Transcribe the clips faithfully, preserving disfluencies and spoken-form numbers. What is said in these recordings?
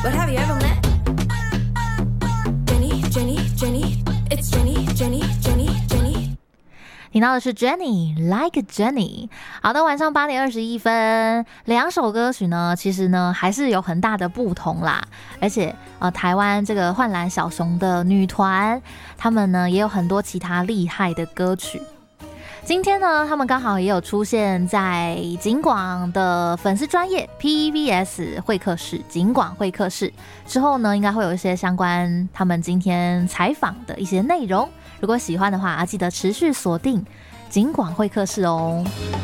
But have you ever met Jenny, Jenny, Jenny? It's Jenny, Jenny, Jenny, Jenny. 听到的是 Jenny Like Jenny。 好的，晚上八点二十一分，两首歌曲呢其实呢还是有很大的不同啦，而且呃台湾这个幻蓝小熊的女团，他们呢也有很多其他厉害的歌曲。今天呢他们刚好也有出现在警广的粉丝专页 P V S 会客室，警广会客室之后呢应该会有一些相关他们今天采访的一些内容，如果喜欢的话记得持续锁定警广会客室哦。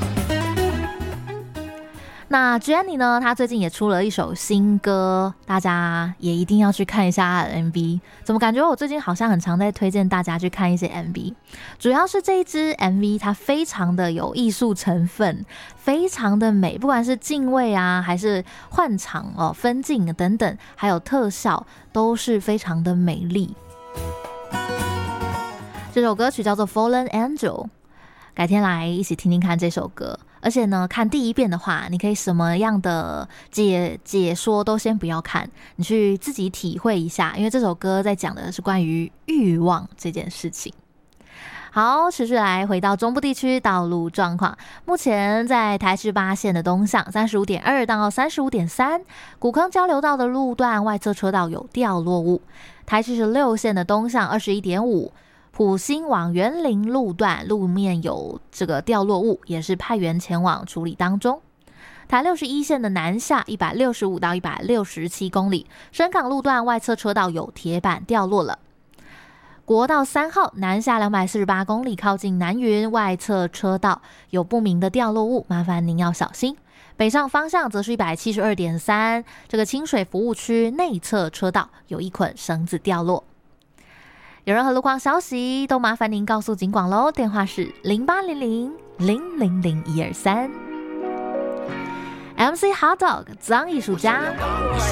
那 Jenny 呢，她最近也出了一首新歌，大家也一定要去看一下她的 M V。 怎么感觉我最近好像很常在推荐大家去看一些 M V， 主要是这一支 M V 它非常的有艺术成分，非常的美，不管是镜位啊还是换场哦、分镜等等，还有特效都是非常的美丽。这首歌曲叫做 Fallen Angel， 改天来一起听听看这首歌。而且呢看第一遍的话，你可以什么样的解解说都先不要看，你去自己体会一下，因为这首歌在讲的是关于欲望这件事情。好，持续来回到中部地区道路状况。目前在台市八线的东向 三十五点二 到 三十五点三， 古坑交流道的路段外侧车道有掉落物。台市十六线的东向 二十一点五，埔心往园林路段路面有这个掉落物，也是派员前往处理当中。台六十一线的南下一百六十五到一百六十七公里，深港路段外侧车道有铁板掉落了。国道三号南下两百四十八公里，靠近南云外侧车道有不明的掉落物，麻烦您要小心。北上方向则是 一百七十二点三， 这个清水服务区内侧车道有一捆绳子掉落。有任何路况消息都麻烦您告诉警广咯，电话是零八零零零零零一二三。M C Hot Dog 脏艺术家。